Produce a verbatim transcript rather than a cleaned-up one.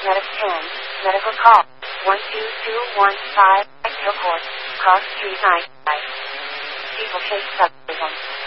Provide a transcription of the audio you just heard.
Medic ten, medical call, one two two one five, Hillport, Cross Street nine five. People case substance.